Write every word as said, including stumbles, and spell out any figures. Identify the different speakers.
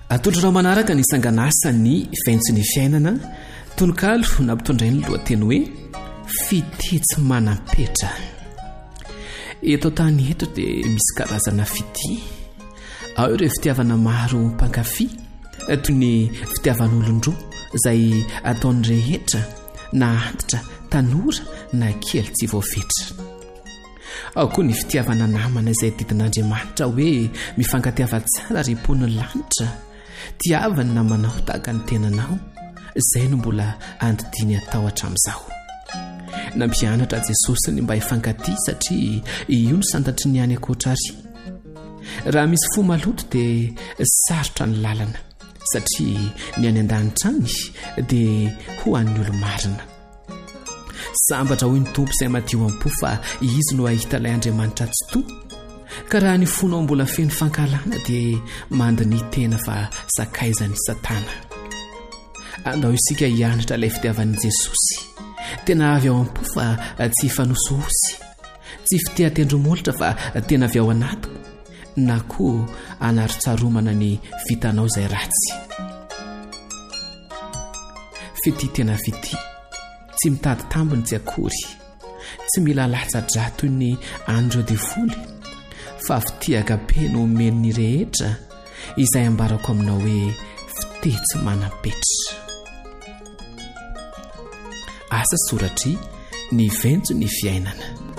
Speaker 1: atodrorao manaraka ny sanganasa ny vaintso ny fiainana tononkalo nampitondray ny lohateny hoe fitetsy manam-petra. Eto tany eto dia misy karazana fity, ao ireo fitiavana maro mpankafy toy ny fitiavan'olon-droa izay ataony rehetra na antitra tanora na kely tsy voafetra. Ao koa ny fitiavana namana izay didin'Andriamanitra hoe mifankatiava tsara rim-pon'ny lanitra, tiavany namanao tahaka ny tenanao, izay no mbola andidiny atao hatramin'izao. Nampianatra Jesosy ny mba hifankatia satria io ny santatry ny any ankoatrary. Raha misy fo maloto dia sarotra ny lalana satria ny any an-danitra any dia ho an'ny olo-marina. Sambatra hoy ny tompo izay madio am-po fa izy no ahita ilay Andriamanitra tsy toa, ka raha ny fonao mbola feno fankalana dia mandiny tena fa sakaizany Satana. Andao isika hianatra ilay fitiavan'i Jesosy, tena avy ao am-po fa tsy fanosihosy, tsy fitiatendromolotra fa tena avy ao anato, na koa anarotsaromana ny vitanao izay ratsy. Fity tena fity, tsy mitady tambiny tsy akory, tsy mila latsa-dra toy ny andro dia voly, fa fitiaka be no omeny rehetra izay ambarako aminao hoe fitetsy manam-petra. Asa soratry ny vaintso ny fiainana.